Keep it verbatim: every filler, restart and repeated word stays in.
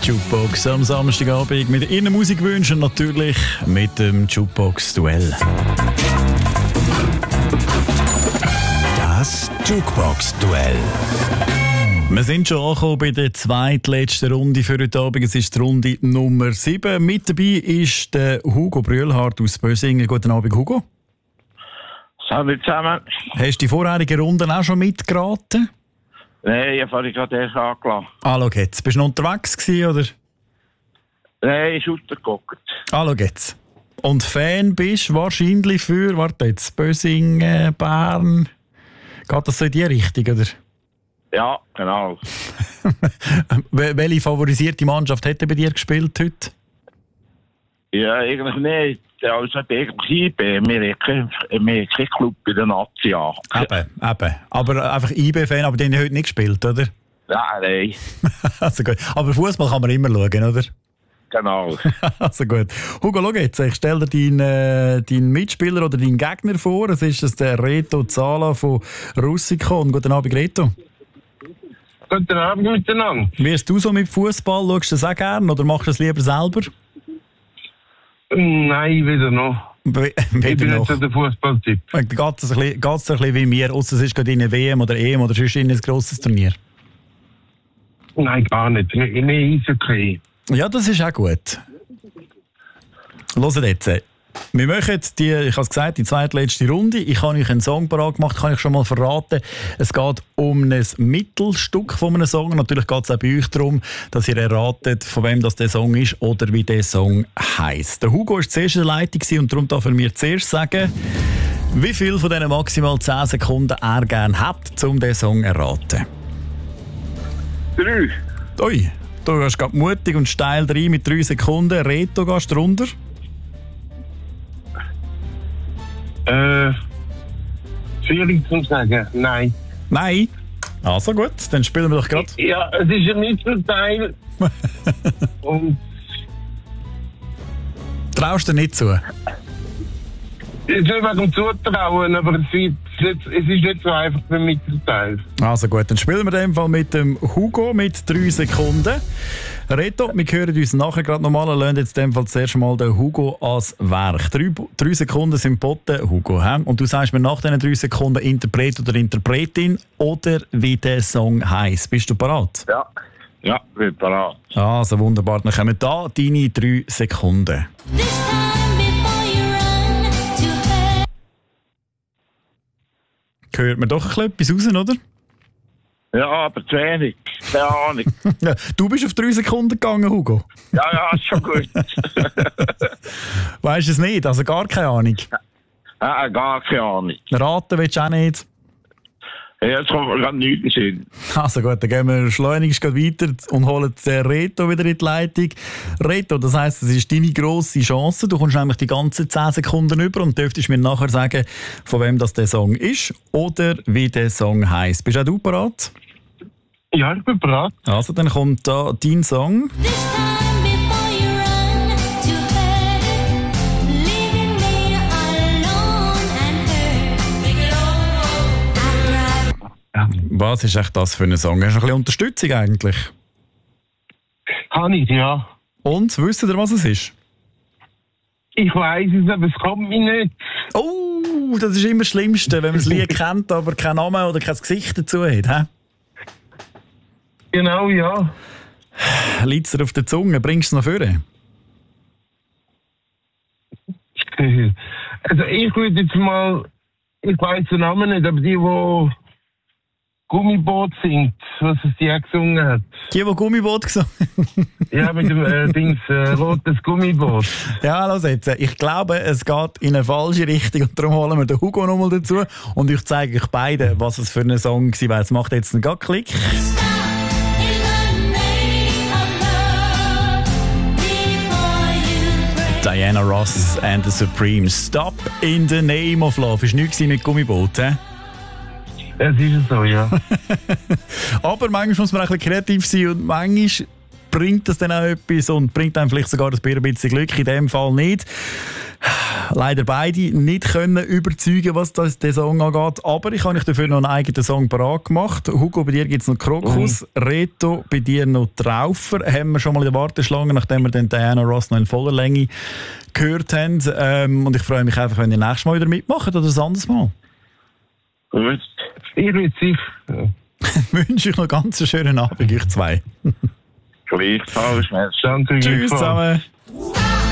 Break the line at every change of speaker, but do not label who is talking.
Jukebox am Samstagabend mit Ihren Musikwünschen und natürlich mit dem Jukebox-Duell.
Das Jukebox-Duell.
Wir sind schon angekommen bei der zweitletzten Runde für heute Abend. Es ist die Runde Nummer sieben. Mit dabei ist der Hugo Brühlhardt aus Bösingen. Guten Abend, Hugo.
Hallo zusammen.
Hast du die vorherigen Runden auch schon mitgeraten?
Nein, ich habe gerade erst angelassen.
Ah, schau jetzt. Bist du noch unterwegs gewesen, oder?
Nein, ich habe rausgeguckt.
Ah, schau jetzt. Und Fan bist du wahrscheinlich für, warte jetzt, Bösingen, Bern. Geht das so in die Richtung, oder?
Ja, genau.
Welche favorisierte Mannschaft hat bei dir gespielt heute?
Ja, eigentlich nicht. Also eigentlich I B. Wir haben keinen kein Club bei der Nazi an.
Eben, eben. Aber einfach I B-Fan, aber die haben heute nicht gespielt, oder?
Nein, nein.
Also gut. Aber Fußball kann man immer schauen, oder?
Genau.
Also gut. Hugo, schau jetzt. Ich stelle dir deinen, äh, deinen Mitspieler oder deinen Gegner vor. Es ist das der Reto Zala von Russikon. Guten Abend, Reto.
Guten Abend miteinander.
Wie bist du so mit Fußball? Schaust du das auch gerne oder machst du es lieber selber?
Nein, wieder noch.
Be-
Ich bin
noch.
nicht so der Fußballtyp.
Geht es ein bisschen, geht's ein bisschen wie mir, ausser es ist gerade in einer W M oder E M oder sonst in ein grosses Turnier?
Nein, gar nicht. Mehr Eishockey.
Ja, das ist auch gut. Hört jetzt. Wir machen die, ich habe es gesagt, die zweitletzte Runde. Ich habe euch einen Song parat gemacht, kann ich schon mal verraten. Es geht um ein Mittelstück von einem Song. Natürlich geht es auch bei euch darum, dass ihr erratet, von wem das der Song ist oder wie der Song heisst. Der Hugo war zuerst in der Leitung und darum darf er mir zuerst sagen, wie viel von diesen maximal zehn Sekunden er gerne hat, um diesen Song zu erraten.
Drei.
Ui, du gehst gerade mutig und steil rein mit drei Sekunden. Reto, gehst du runter?
Äh, schwierig zu sagen. Nein.
Nein. Also gut, dann spielen wir doch gerade.
Ja, es ist ein Mittelteil. Und
Traust du nicht zu?
es ist nicht wegen dem Zutrauen, aber es ist, nicht, es ist nicht so einfach für den Mittelteil.
Also gut, dann spielen wir in dem Fall mit dem Hugo mit drei Sekunden. Reto, wir hören uns nachher gerade nochmal und lassen jetzt in dem Fall zuerst mal den Hugo als Werk. Drei, drei Sekunden sind geboten, Hugo. He? Und du sagst mir nach diesen drei Sekunden Interpret oder Interpretin oder wie der Song heisst. Bist du bereit?
Ja. Ja, bin bereit.
Also wunderbar, dann kommen da deine drei Sekunden. Hört man doch ein bisschen etwas raus, oder?
Ja, aber zu wenig. Keine Ahnung.
Ja, du bist auf drei Sekunden gegangen, Hugo.
Ja, ja, ist schon gut.
Weisst du es nicht? Also gar keine Ahnung.
Ja, gar keine Ahnung.
Raten willst du auch nicht?
Ja, jetzt kommt mir gerade nichts in den Sinn.
Also gut, dann gehen wir schleunigst gleich weiter und holen den Reto wieder in die Leitung. Reto, das heisst, es ist deine grosse Chance. Du kommst nämlich die ganzen zehn Sekunden über und dürftest mir nachher sagen, von wem das der Song ist oder wie der Song heisst. Bist auch du bereit?
Ja, ich bin bereit.
Also, dann kommt da dein Song.
Ja.
Was ist echt das für ein Song? Hast du ein bisschen Unterstützung eigentlich?
Habe ich, ja.
Und, wisst ihr, was es ist?
Ich weiss es, aber es kommt mir nicht.
Oh, das ist immer das Schlimmste, wenn man das Lied kennt, aber keinen Namen oder kein Gesicht dazu hat. He?
Genau, ja.
Liegt es dir auf der Zunge? Bringst du es noch vor?
Also ich würde jetzt mal, ich weiss den Namen nicht, aber die, die Gummiboot singt, was es die auch gesungen hat.
Die, die Gummiboot gesungen haben?
Ja, mit dem äh, Dings, äh, rotes Gummiboot.
Ja, los jetzt. Ich glaube, es geht in eine falsche Richtung und darum holen wir den Hugo nochmal dazu und ich zeige euch beiden, was es für ein Song war. Es macht jetzt einen Klick. Diana Ross and the Supremes. Stop in the name of love. Ist nichts mit Gummiboot, hä?
Es ist so, ja.
Aber manchmal muss man auch ein bisschen kreativ sein und manchmal bringt das dann auch etwas und bringt einem vielleicht sogar ein bisschen Glück, in dem Fall nicht. leider beide nicht können überzeugen, was das, den Song angeht. Aber ich habe euch dafür noch einen eigenen Song parat gemacht. Hugo, bei dir gibt es noch Krokus. Mhm. Reto, bei dir noch Traufer. Haben wir schon mal in der Warteschlange, nachdem wir den Diana Ross noch in voller Länge gehört haben. Ähm, und ich freue mich einfach, wenn ihr nächstes Mal wieder mitmacht oder das anderes Mal.
Gut. Ich würde sicher.
Ich wünsche euch noch ganz einen schönen Abend, euch zwei.
Gleichfalls.
Danke,
Tschüss zusammen.